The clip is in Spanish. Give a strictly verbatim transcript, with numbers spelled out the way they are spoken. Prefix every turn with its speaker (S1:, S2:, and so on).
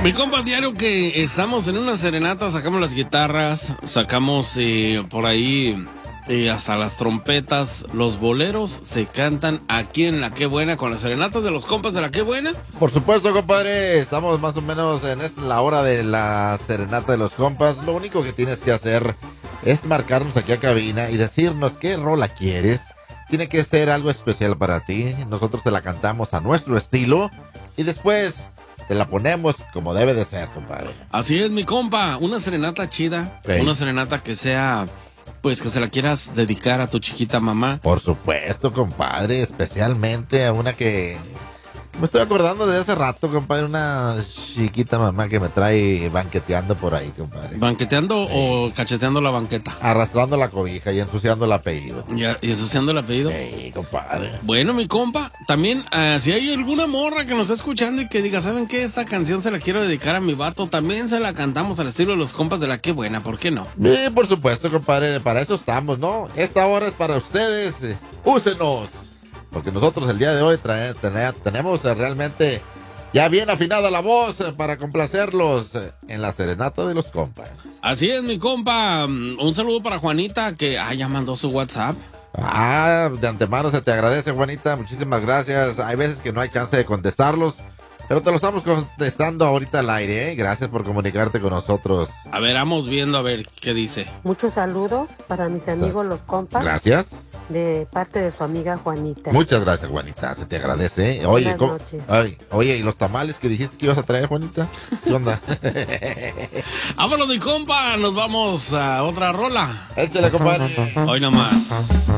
S1: Mi compa, diario que estamos en una serenata, sacamos las guitarras, sacamos eh, por ahí eh, hasta las trompetas, los boleros se cantan aquí en La Qué Buena con las serenatas de los compas de La Qué Buena.
S2: Por supuesto, compadre, estamos más o menos en esta, la hora de la serenata de los compas. Lo único que tienes que hacer es marcarnos aquí a cabina y decirnos qué rola quieres. Tiene que ser algo especial para ti. Nosotros te la cantamos a nuestro estilo y después te la ponemos como debe de ser, compadre.
S1: Así es, mi compa, una serenata chida,
S2: Sí.
S1: una serenata que sea, pues que se la quieras dedicar a tu chiquita mamá.
S2: Por supuesto, compadre, especialmente a una que me estoy acordando de hace rato, compadre, una chiquita mamá que me trae banqueteando por ahí, compadre.
S1: ¿Banqueteando
S2: Sí.
S1: o cacheteando la banqueta?
S2: Arrastrando la cobija y ensuciando el apellido.
S1: Y, y ensuciando el apellido.
S2: Sí, compadre.
S1: Bueno, mi compa, también uh, si hay alguna morra que nos está escuchando y que diga, ¿saben qué? Esta canción se la quiero dedicar a mi vato, también se la cantamos al estilo de los compas de La Qué Buena, ¿por qué no?
S2: Sí, por supuesto, compadre, para eso estamos, ¿no? Esta hora es para ustedes, eh, úsenos, porque nosotros el día de hoy trae, tener, tenemos eh, realmente ya bien afinada la voz eh, para complacerlos eh, en la serenata de los compas.
S1: Así es, mi compa, un saludo para Juanita que ah, ya mandó su WhatsApp.
S2: Ah, de antemano se te agradece, Juanita, muchísimas gracias. Hay veces que no hay chance de contestarlos, pero te lo estamos contestando ahorita al aire, ¿eh? Gracias por comunicarte con nosotros.
S1: A ver, vamos viendo a ver qué dice.
S3: Muchos saludos para mis amigos los compas,
S2: Gracias.
S3: de parte de su amiga Juanita.
S2: Muchas gracias, Juanita, se te agradece, ¿eh? Oye,
S3: Buenas
S2: ¿cómo-
S3: noches.
S2: ay, oye, ¿y los tamales que dijiste que ibas a traer, Juanita? ¿Qué onda?
S1: Vámonos, mi compa, nos vamos a otra rola.
S2: Échale, compadre.
S1: Hoy nomás.